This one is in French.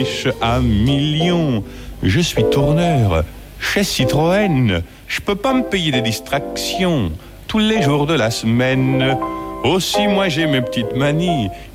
riche à millions. Je suis tourneur chez Citroën. Je peux pas me payer des distractions tous les jours de la semaine. Aussi, moi j'ai mes petites manies